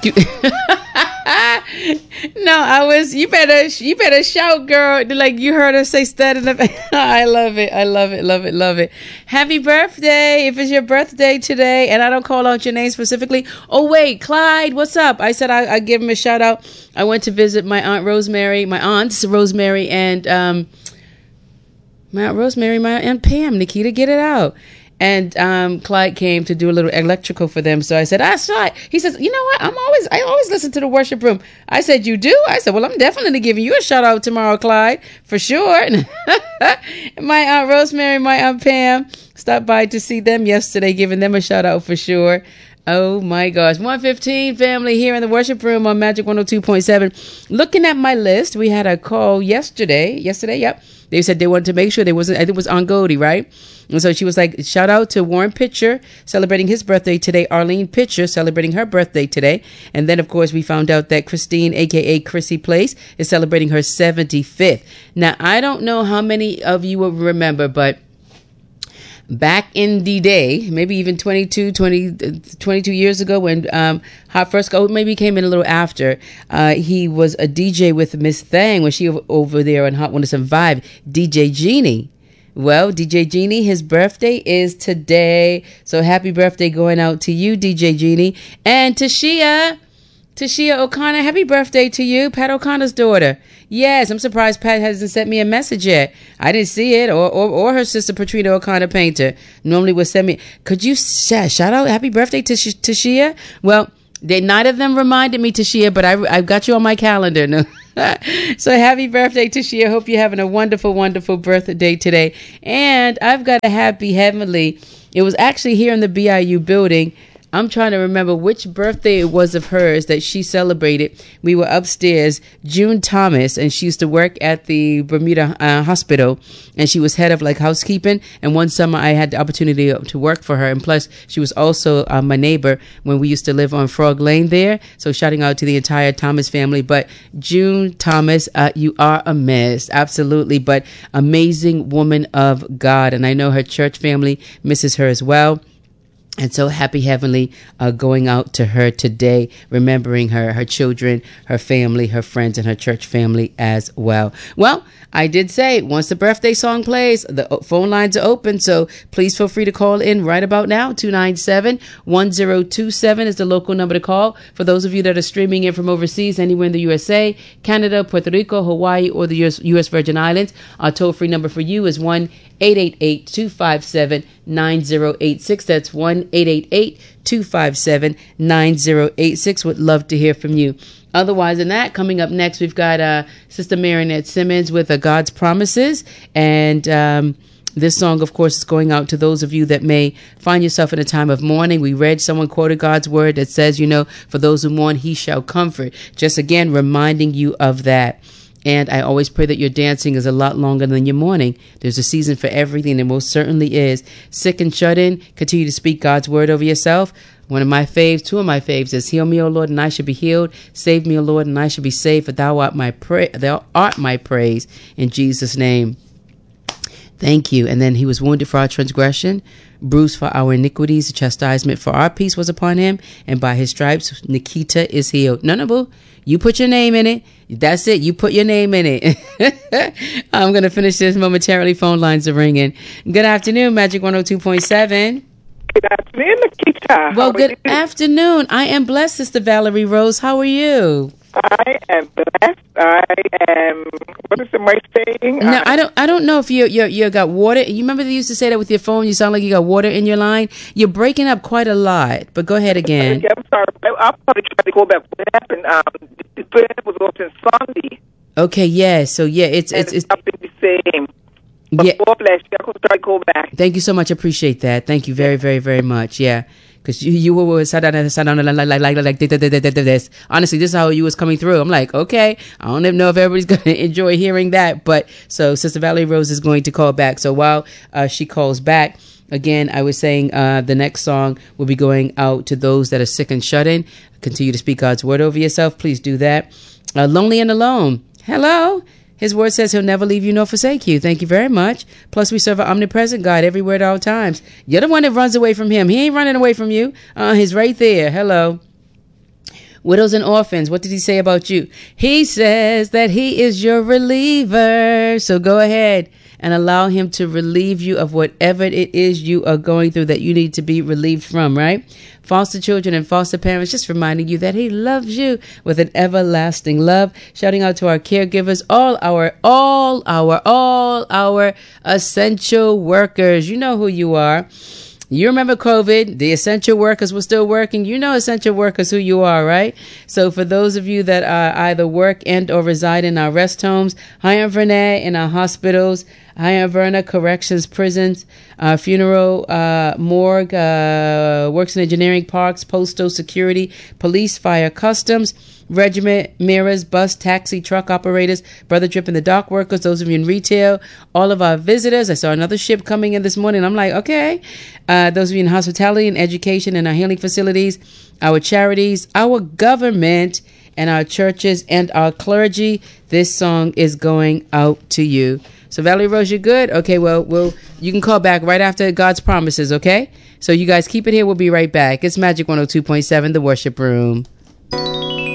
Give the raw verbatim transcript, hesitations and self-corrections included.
You- no, I was. You better. You better shout, girl. Like you heard her say, "Stud in the." I love it. I love it. Love it. Love it. Happy birthday! If it's your birthday today, and I don't call out your name specifically. Oh wait, Clyde, what's up? I said I I give him a shout out. I went to visit my aunt Rosemary, my aunts Rosemary and um, my aunt Rosemary, my aunt Pam. Nikita, get it out. And um, Clyde came to do a little electrical for them. So I said, I saw it. He says, you know what? I'm always, I always listen to the worship room. I said, you do? I said, well, I'm definitely giving you a shout out tomorrow, Clyde, for sure. My Aunt Rosemary, my Aunt Pam stopped by to see them yesterday, giving them a shout out for sure. Oh my gosh. one fifteen family here in the worship room on Magic one oh two point seven. Looking at my list, we had a call yesterday. Yesterday, yep. They said they wanted to make sure they wasn't, I think it was on Goldie, right? And so she was like, shout out to Warren Pitcher celebrating his birthday today. Arlene Pitcher celebrating her birthday today. And then, of course, we found out that Christine, a k a. Chrissy Place, is celebrating her seventy-fifth. Now, I don't know how many of you will remember, but back in the day, maybe even twenty-two, twenty, twenty-two years ago when um, Hot First Go, maybe came in a little after, uh, he was a D J with Miss Thang when she was over there on Hot one oh seven point five, D J Jeannie. Well, D J Jeannie, his birthday is today. So happy birthday going out to you, D J Jeannie. And Tashia, Tashia O'Connor, happy birthday to you, Pat O'Connor's daughter. Yes, I'm surprised Pat hasn't sent me a message yet. I didn't see it. Or or, or her sister, Patrina O'Connor Painter, normally would send me. Could you sh- shout out happy birthday to Sh- Tashia? Well, they neither of them reminded me, Tashia, but I, I've got you on my calendar. No. So happy birthday, Tashia. Hope you're having a wonderful, wonderful birthday today. And I've got a happy heavenly. It was actually here in the B I U building. I'm trying to remember which birthday it was of hers that she celebrated. We were upstairs, June Thomas, and she used to work at the Bermuda uh, Hospital, and she was head of like housekeeping. And one summer I had the opportunity to work for her. And plus, she was also uh, my neighbor when we used to live on Frog Lane there. So shouting out to the entire Thomas family. But June Thomas, uh, you are a mess. Absolutely. But amazing woman of God. And I know her church family misses her as well. And so happy heavenly uh, going out to her today, remembering her, her children, her family, her friends, and her church family as well. Well, I did say once the birthday song plays, the phone lines are open. So please feel free to call in right about now. two nine seven, one zero two seven is the local number to call. For those of you that are streaming in from overseas, anywhere in the U S A, Canada, Puerto Rico, Hawaii, or the U S, U S Virgin Islands, our toll-free number for you is one eight eight eight, two five seven, nine zero eight six. That's one eight eight eight, two five seven, nine zero eight six. Would love to hear from you. Otherwise than that, coming up next, we've got uh, Sister Marinette Simmons with uh, God's Promises. And um, this song, of course, is going out to those of you that may find yourself in a time of mourning. We read, someone quoted God's word that says, you know, for those who mourn, he shall comfort. Just again, reminding you of that. And I always pray that your dancing is a lot longer than your mourning. There's a season for everything. There most certainly is. Sick and shut in, continue to speak God's word over yourself. One of my faves, two of my faves is heal me, O Lord, and I shall be healed. Save me, O Lord, and I shall be saved. For thou art my pra- thou art my praise. In Jesus' name. Thank you. And then he was wounded for our transgression, bruised for our iniquities. The chastisement for our peace was upon him. And by his stripes, Nikita is healed. No, no, boo. You put your name in it. That's it. You put your name in it. I'm going to finish this momentarily. Phone lines are ringing. Good afternoon, Magic one oh two point seven. Good afternoon, Nikita. Well, good afternoon. I am blessed, Sister Valerie Rose. How are you? I am blessed. I am. What is the mic saying? No, uh, I don't. I don't know if you you you got water. You remember they used to say that with your phone. You sound like you got water in your line. You're breaking up quite a lot. But go ahead again. Okay, I'm sorry. I'll probably try to go back. What happened? Um, the plan was open Sunday. Okay. Yeah. So yeah, it's it's it's, it's the same. But yeah. God bless you. I'll try to go back. Thank you so much. I appreciate that. Thank you very very very much. Yeah. Because you, you were sat down and sat down like, like, like, like this. Honestly, this is how you was coming through. I'm like, okay, I don't even know if everybody's going to enjoy hearing that. But so Sister Valerie Rose is going to call back. So while uh, she calls back, again, I was saying uh, the next song will be going out to those that are sick and shut in. Continue to speak God's word over yourself. Please do that. Uh, Lonely and Alone. Hello. His word says he'll never leave you nor forsake you. Thank you very much. Plus, we serve an omnipresent God everywhere at all times. You're the one that runs away from him. He ain't running away from you. Uh, he's right there. Hello. Widows and orphans, what did he say about you? He says that he is your reliever. So go ahead and allow him to relieve you of whatever it is you are going through that you need to be relieved from, right? Foster children and foster parents, just reminding you that he loves you with an everlasting love. Shouting out to our caregivers, all our, all our, all our essential workers. You know who you are. You remember COVID, the essential workers were still working. You know essential workers who you are, right? So for those of you that uh, either work and or reside in our rest homes, High Vernay in our hospitals, High Verna Corrections Prisons, uh, funeral, uh, morgue, uh, works in engineering, parks, postal security, police, fire, customs, regiment, mirrors, bus, taxi, truck operators, Brother Drip and the dock workers, those of you in retail, all of our visitors. I saw another ship coming in this morning. I'm like, okay. Uh, those of you in hospitality and education and our healing facilities, our charities, our government, and our churches and our clergy. This song is going out to you. So Valerie Rose, you're good? Okay, well, we'll you can call back right after God's promises, okay? So you guys keep it here. We'll be right back. It's Magic one oh two point seven, The Worship Room.